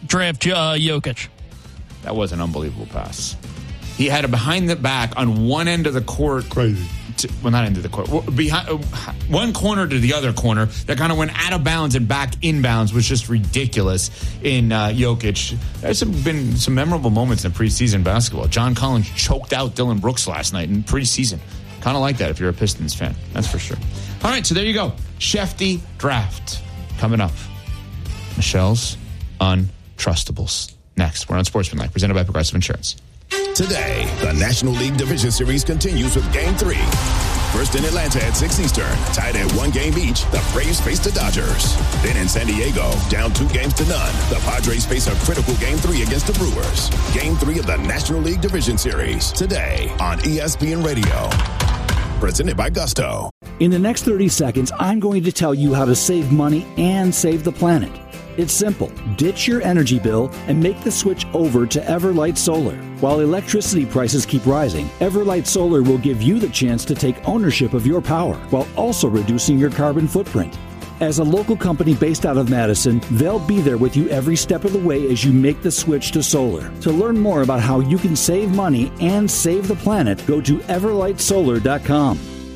draft Jokic. That was an unbelievable pass. He had a behind the back on one end of the court. Crazy. Not end of the court. Behind one corner to the other corner that kind of went out of bounds and back inbounds was just ridiculous in Jokic. There's been some memorable moments in preseason basketball. John Collins choked out Dylan Brooks last night in preseason. Kind of like that if you're a Pistons fan. That's for sure. All right, so there you go. Shefty draft coming up. Michelle's Untrustables. Next, we're on Sportsmanlike, presented by Progressive Insurance. Today, the National League Division Series continues with Game 3. First in Atlanta at 6 Eastern, tied at 1 game each, the Braves face the Dodgers. Then in San Diego, down 2 games to none, the Padres face a critical Game 3 against the Brewers. Game 3 of the National League Division Series, today on ESPN Radio. Presented by Gusto. In the next 30 seconds, I'm going to tell you how to save money and save the planet. It's simple. Ditch your energy bill and make the switch over to Everlight Solar. While electricity prices keep rising, Everlight Solar will give you the chance to take ownership of your power while also reducing your carbon footprint. As a local company based out of Madison, they'll be there with you every step of the way as you make the switch to solar. To learn more about how you can save money and save the planet, go to everlightsolar.com.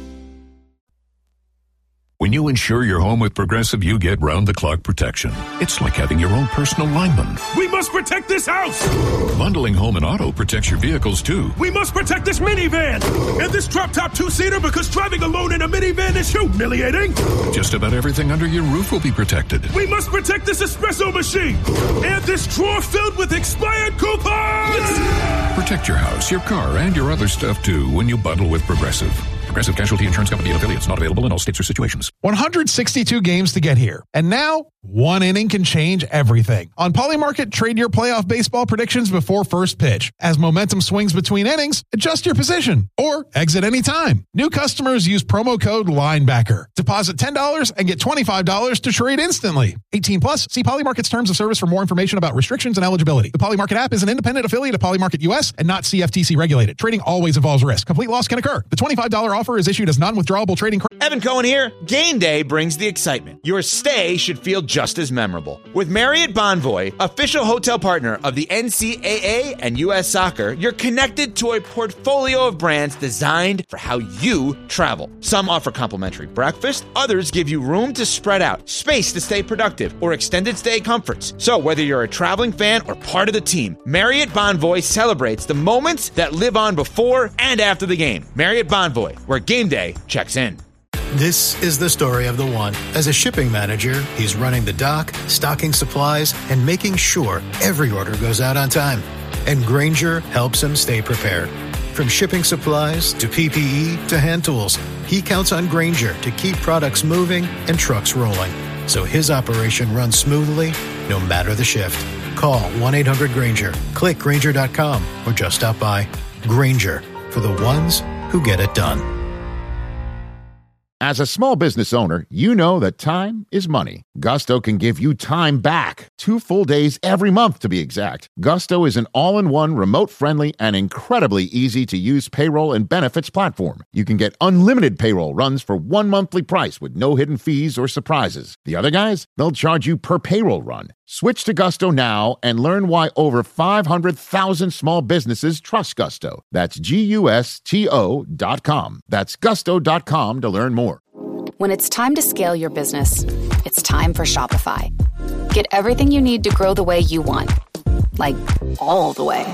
When you insure your home with Progressive, you get round-the-clock protection. It's like having your own personal lineman. We must protect this house! Bundling home and auto protects your vehicles, too. We must protect this minivan! And this drop-top two-seater, because driving alone in a minivan is humiliating! Just about everything under your roof will be protected. We must protect this espresso machine! And this drawer filled with expired coupons! Protect your house, your car, and your other stuff, too, when you bundle with Progressive. Progressive Casualty Insurance Company and affiliates. Not available in all states or situations. 162 games to get here. And now, one inning can change everything. On Polymarket, trade your playoff baseball predictions before first pitch. As momentum swings between innings, adjust your position or exit anytime. New customers use promo code LINEBACKER. Deposit $10 and get $25 to trade instantly. 18 plus. See Polymarket's terms of service for more information about restrictions and eligibility. The Polymarket app is an independent affiliate of Polymarket US and not CFTC regulated. Trading always involves risk. Complete loss can occur. The $25 offer is issued as non-withdrawable trading. Evan Cohen here. Game day brings the excitement. Your stay should feel just as memorable. With Marriott Bonvoy, official hotel partner of the NCAA and U.S. Soccer, you're connected to a portfolio of brands designed for how you travel. Some offer complimentary breakfast, others give you room to spread out, space to stay productive, or extended stay comforts. So whether you're a traveling fan or part of the team, Marriott Bonvoy celebrates the moments that live on before and after the game. Marriott Bonvoy, where game day checks in. This is the story of the one. As a shipping manager, he's running the dock, stocking supplies, and making sure every order goes out on time. And Grainger helps him stay prepared. From shipping supplies to PPE to hand tools, he counts on Grainger to keep products moving and trucks rolling, so his operation runs smoothly no matter the shift. Call 1-800-GRAINGER, click Grainger.com, or just stop by. Grainger, for the ones who get it done. As a small business owner, you know that time is money. Gusto can give you time back. 2 full days every month, to be exact. Gusto is an all-in-one, remote-friendly, and incredibly easy-to-use payroll and benefits platform. You can get unlimited payroll runs for 1 monthly price with no hidden fees or surprises. The other guys, they'll charge you per payroll run. Switch to Gusto now and learn why over 500,000 small businesses trust Gusto. That's GUSTO.com. That's Gusto.com to learn more. When it's time to scale your business, it's time for Shopify. Get everything you need to grow the way you want. Like, all the way.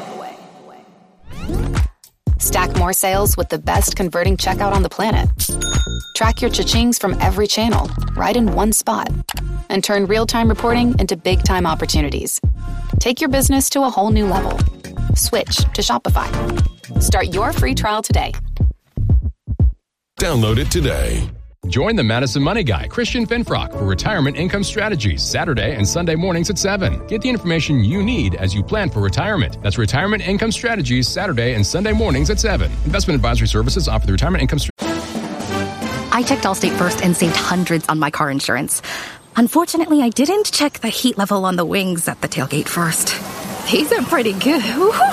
Stack more sales with the best converting checkout on the planet. Track your cha-chings from every channel, right in one spot. And turn real-time reporting into big-time opportunities. Take your business to a whole new level. Switch to Shopify. Start your free trial today. Download it today. Join the Madison Money Guy, Christian Finfrock, for Retirement Income Strategies, Saturday and Sunday mornings at 7. Get the information you need as you plan for retirement. That's Retirement Income Strategies, Saturday and Sunday mornings at 7. Investment advisory services offer the Retirement Income Strategies. I checked Allstate first and saved hundreds on my car insurance. Unfortunately, I didn't check the heat level on the wings at the tailgate first. These are pretty good.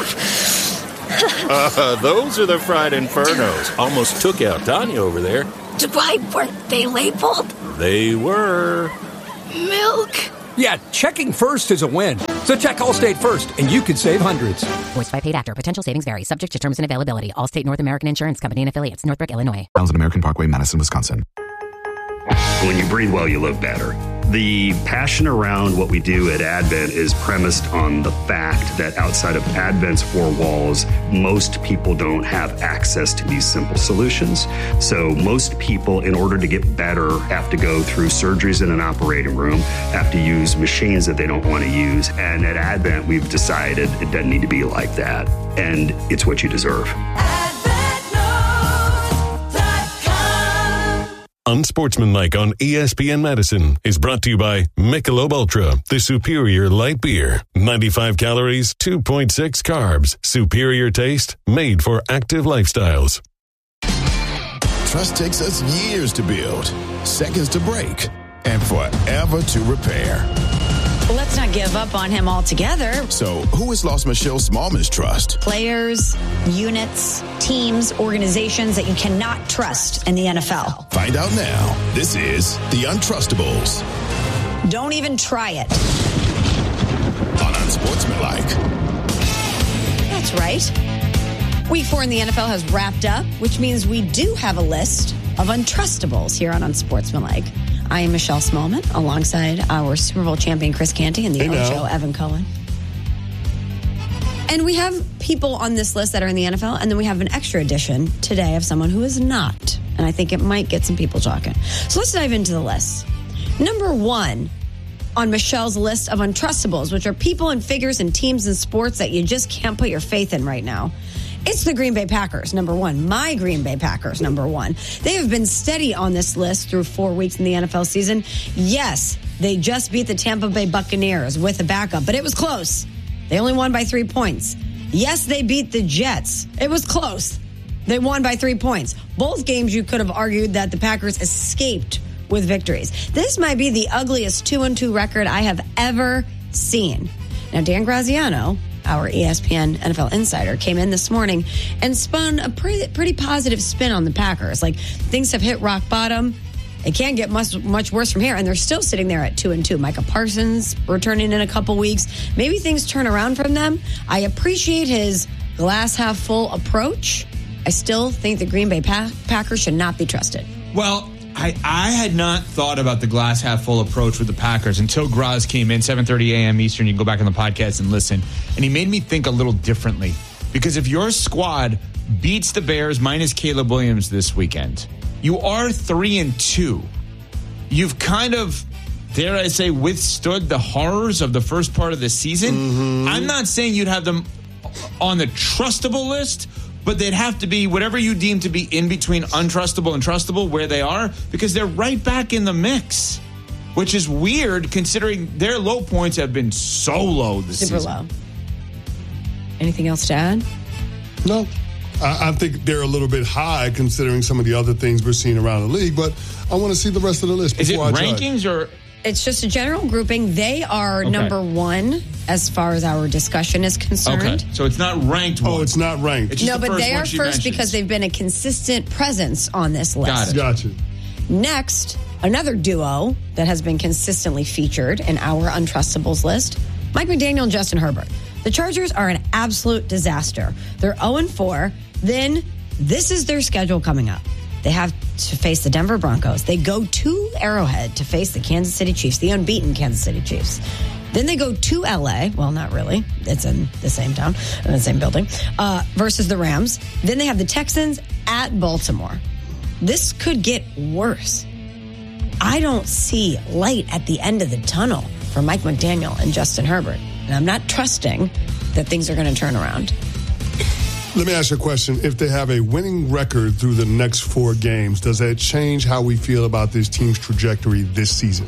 Those are the fried infernos. Almost took out Tanya over there. Why weren't they labeled? They were. Milk. Yeah, checking first is a win. So check Allstate first, and you could save hundreds. Voiced by paid actor. Potential savings vary. Subject to terms and availability. Allstate North American Insurance Company and affiliates. Northbrook, Illinois. Townsend American Parkway, Madison, Wisconsin. When you breathe well, you live better. The passion around what we do at Advent is premised on the fact that outside of Advent's four walls, most people don't have access to these simple solutions. So most people, in order to get better, have to go through surgeries in an operating room, have to use machines that they don't want to use. And at Advent, we've decided it doesn't need to be like that. And it's what you deserve. Unsportsmanlike on ESPN Madison is brought to you by Michelob Ultra, the superior light beer. 95 calories, 2.6 carbs. Superior taste, made for active lifestyles. Trust takes us years to build, seconds to break, and forever to repair. Let's not give up on him altogether. So, who has lost Michelle Smallman's trust? Players, units, teams, organizations that you cannot trust in the NFL. Find out now. This is The Untrustables. Don't even try it. On Unsportsmanlike. That's right. Week 4 in the NFL has wrapped up, which means we do have a list of Untrustables here on Unsportsmanlike. I am Michelle Smallman, alongside our Super Bowl champion Chris Canty and the Ocho Evan Cohen. And we have people on this list that are in the NFL, and then we have an extra edition today of someone who is not. And I think it might get some people talking. So let's dive into the list. Number 1 on Michelle's list of Untrustables, which are people and figures and teams and sports that you just can't put your faith in right now. It's the Green Bay Packers, number 1. My Green Bay Packers, number 1. They have been steady on this list through 4 weeks in the NFL season. Yes, they just beat the Tampa Bay Buccaneers with a backup, but it was close. They only won by 3 points. Yes, they beat the Jets. It was close. They won by 3 points. Both games you could have argued that the Packers escaped with victories. This might be the ugliest 2-2 record I have ever seen. Now, Dan Graziano, our ESPN NFL insider, came in this morning and spun a pretty positive spin on the Packers. Like, things have hit rock bottom. It can't get much worse from here, and they're still sitting there at 2-2. Micah Parsons returning in a couple weeks. Maybe things turn around from them. I appreciate his glass half full approach. I still think the Green Bay Packers should not be trusted. Well, I had not thought about the glass half full approach with the Packers until Graz came in, 7:30 a.m. Eastern. You can go back on the podcast and listen. And he made me think a little differently. Because if your squad beats the Bears minus Caleb Williams this weekend, you are 3-2. You've kind of, dare I say, withstood the horrors of the first part of the season. Mm-hmm. I'm not saying you'd have them on the trustable list, but they'd have to be whatever you deem to be in between untrustable and trustable where they are, because they're right back in the mix, which is weird considering their low points have been so low this season. Super low. Anything else to add? No. I think they're a little bit high considering some of the other things we're seeing around the league, but I want to see the rest of the list before I judge. Is it rankings or... It's just a general grouping. They are number 1 as far as our discussion is concerned. Okay, so it's not ranked one. Oh, it's not ranked. It's just no, but they are first because they've been a consistent presence on this list. Gotcha. Next, another duo that has been consistently featured in our Untrustables list, Mike McDaniel and Justin Herbert. The Chargers are an absolute disaster. They're 0-4. Then this is their schedule coming up. They have to face the Denver Broncos. They go to Arrowhead to face the Kansas City Chiefs, the unbeaten Kansas City Chiefs. Then they go to L.A. Well, not really. It's in the same town, in the same building, versus the Rams. Then they have the Texans at Baltimore. This could get worse. I don't see light at the end of the tunnel for Mike McDaniel and Justin Herbert. And I'm not trusting that things are going to turn around. Let me ask you a question. If they have a winning record through the next 4 games, does that change how we feel about this team's trajectory this season?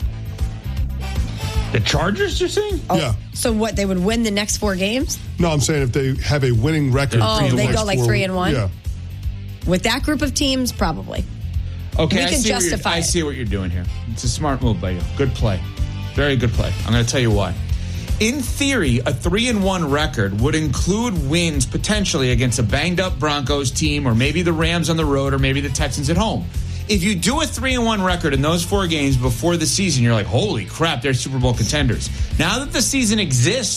The Chargers, you're saying? Oh, yeah. So what, they would win the next 4 games? No, I'm saying if they have a winning record. Oh, they go like 3-1? Yeah. With that group of teams, probably. Okay, we can justify it. I see what you're doing here. It's a smart move by you. Good play. Very good play. I'm going to tell you why. In theory, a 3-1 record would include wins potentially against a banged-up Broncos team, or maybe the Rams on the road, or maybe the Texans at home. If you do a 3-1 record in those 4 games before the season, you're like, holy crap, they're Super Bowl contenders. Now that the season exists